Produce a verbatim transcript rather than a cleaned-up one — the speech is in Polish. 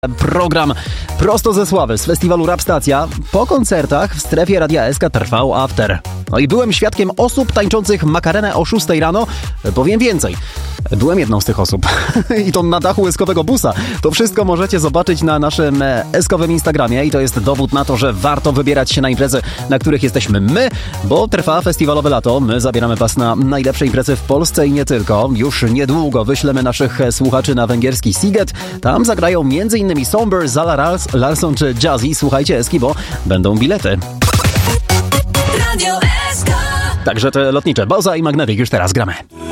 Program prosto ze Sławy z festiwalu Rap Stacja. Po koncertach w strefie Radia S K trwał after. No i byłem świadkiem osób tańczących makarenę o szóstej rano. Powiem więcej. Byłem jedną z tych osób. I to na dachu eskowego busa. To wszystko możecie zobaczyć na naszym eskowym Instagramie i to jest dowód na to, że warto wybierać się na imprezy, na których jesteśmy my, bo trwa festiwalowe lato. My zabieramy was na najlepsze imprezy w Polsce i nie tylko. Już niedługo wyślemy naszych słuchaczy na węgierski Sziget. Tam zagrają m.in. Somber, Zala Larsson czy Jazzy. Słuchajcie eski, bo będą bilety. Radio S K. Także te lotnicze Boza i Magnetic już teraz gramy.